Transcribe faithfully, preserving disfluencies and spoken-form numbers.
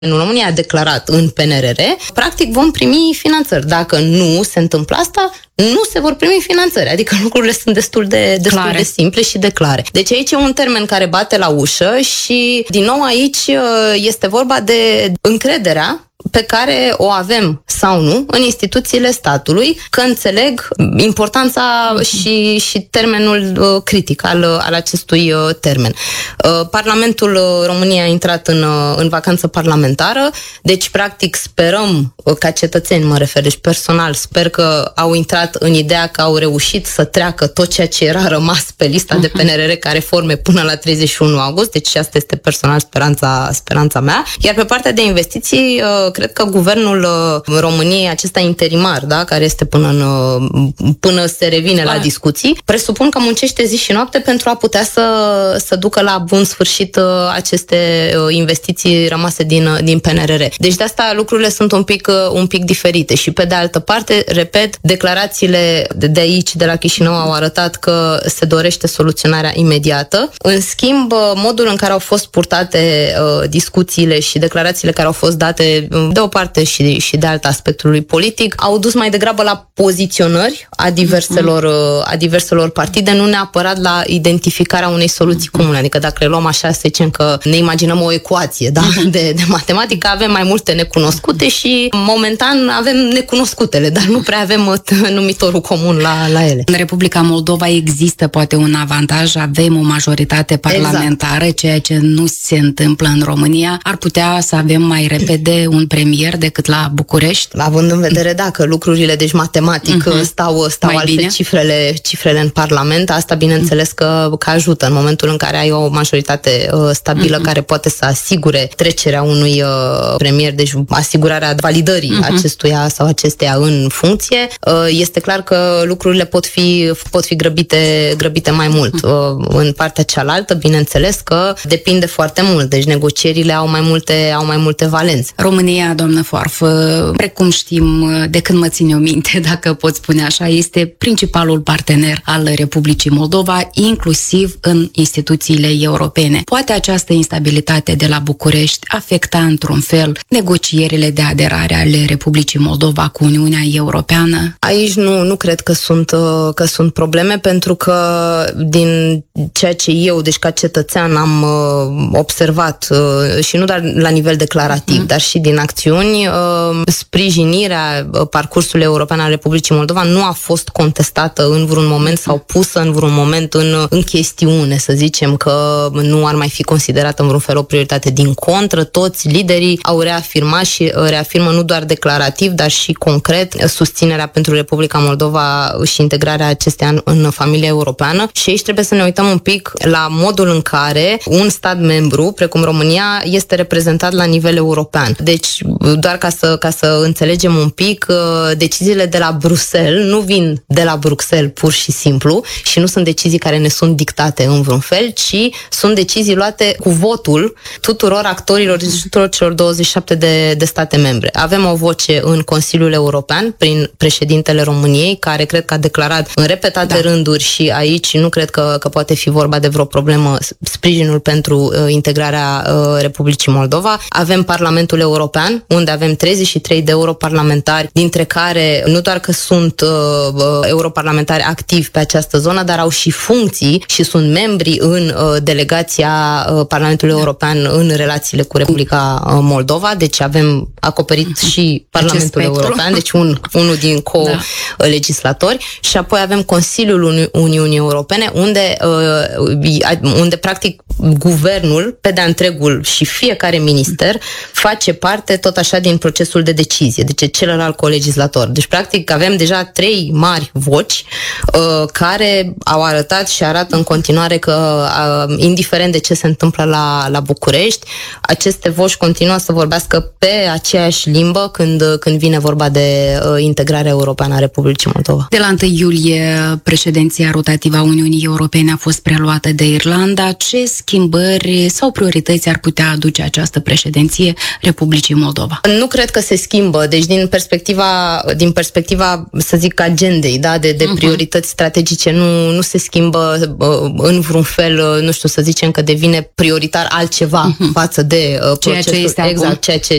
în România a declarat în P N R R, practic vom primi finanțări. Dacă nu se întâmplă asta, nu se vor primi finanțări. Adică lucrurile sunt destul de, destul de simple și de clare. Deci aici e un termen care bate la ușă și, din nou, aici este vorba de încrederea pe care o avem sau nu în instituțiile statului, că înțeleg importanța și, și termenul uh, critic al, al acestui uh, termen. Uh, Parlamentul României a intrat în, uh, în vacanță parlamentară, deci practic sperăm, uh, ca cetățeni mă refer, deci personal sper că au intrat în ideea că au reușit să treacă tot ceea ce era rămas pe lista de P N R R ca reforme până la treizeci și unu august, deci asta este personal speranța, speranța mea. Iar pe partea de investiții, uh, cred că guvernul uh, României, acesta interimar, da, care este până, în, uh, până se revine la discuții, presupun că muncește zi și noapte pentru a putea să, să ducă la bun sfârșit uh, aceste uh, investiții rămase din, uh, din P N R R. Deci de asta lucrurile sunt un pic, uh, un pic diferite și pe de altă parte, repet, declarațiile de, de aici, de la Chișinău, au arătat că se dorește soluționarea imediată. În schimb, modul în care au fost purtate uh, discuțiile și declarațiile care au fost date de o parte și, și de alta aspectului politic, au dus mai degrabă la poziționări a diverselor, a diverselor partide, nu neapărat la identificarea unei soluții comune. Adică dacă le luăm așa, să zicem că ne imaginăm o ecuație, da? de, de matematică, avem mai multe necunoscute și momentan avem necunoscutele, dar nu prea avem numitorul comun la, la ele. În Republica Moldova există poate un avantaj, avem o majoritate parlamentară, exact. Ceea ce nu se întâmplă în România. Ar putea să avem mai repede un premier decât la București? Având în vedere, dacă lucrurile, deci matematic, uh-huh. stau, stau altfel cifrele, cifrele în Parlament, asta bineînțeles că, că ajută în momentul în care ai o majoritate uh, stabilă uh-huh. care poate să asigure trecerea unui uh, premier, deci asigurarea validării uh-huh. acestuia sau acesteia în funcție, uh, este clar că lucrurile pot fi, pot fi grăbite, grăbite mai mult. Uh-huh. Uh, în partea cealaltă, bineînțeles că depinde foarte mult, deci negocierile au mai multe, au mai multe valențe. România, doamnă Foarfă, precum știm, de când mă țin eu minte, dacă pot spune așa, este principalul partener al Republicii Moldova, inclusiv în instituțiile europene. Poate această instabilitate de la București afecta într-un fel negocierile de aderare ale Republicii Moldova cu Uniunea Europeană? Aici nu, nu cred că sunt, că sunt probleme, pentru că din ceea ce eu, deci ca cetățean, am observat și nu doar la nivel declarativ, mm. dar și din acțiuni, sprijinirea parcursului european al Republicii Moldova nu a fost contestată în vreun moment sau pusă în vreun moment în, în chestiune, să zicem că nu ar mai fi considerată în vreun fel o prioritate. Din contră, toți liderii au reafirmat și reafirmă nu doar declarativ, dar și concret susținerea pentru Republica Moldova și integrarea acesteia în, în familia europeană. Și aici trebuie să ne uităm un pic la modul în care un stat membru, precum România, este reprezentat la nivel european. Deci, doar ca să, ca să înțelegem un pic, deciziile de la Bruxelles nu vin de la Bruxelles pur și simplu și nu sunt decizii care ne sunt dictate în vreun fel, ci sunt decizii luate cu votul tuturor actorilor, tuturor celor douăzeci și șapte de, de state membre. Avem o voce în Consiliul European prin președintele României, care cred că a declarat în repetate da. rânduri și aici nu cred că, că poate fi vorba de vreo problemă, sprijinul pentru uh, integrarea uh, Republicii Moldova. Avem Parlamentul European, unde avem treizeci și trei de europarlamentari, dintre care nu doar că sunt uh, europarlamentari activi pe această zonă, dar au și funcții și sunt membri în uh, delegația uh, Parlamentului da. European în relațiile cu Republica uh, Moldova, deci avem acoperit și Parlamentul European, deci un, unul din co-legislatori da. și apoi avem Consiliul Uni- Uniunii Europene, unde, uh, unde practic guvernul, pe de-a întregul și fiecare minister, face parte tot așa din procesul de decizie, deci celălalt colegislator. Deci, practic, avem deja trei mari voci uh, care au arătat și arată în continuare că, uh, indiferent de ce se întâmplă la, la București, aceste voci continuă să vorbească pe aceeași limbă când, când vine vorba de uh, integrarea europeană a Republicii Moldova. De la întâi iulie, președinția rotativă a Uniunii Europene a fost preluată de Irlanda. Ce schimbări sau priorități ar putea aduce această președinție Republicii Moldova. Nu cred că se schimbă, deci din perspectiva, din perspectiva să zic, agendei, da, de, de priorități uh-huh. strategice, nu, nu se schimbă uh, în vreun fel, uh, nu știu, să zicem că devine prioritar altceva uh-huh. față de uh, procesul, ceea ce este exact, acum. ceea ce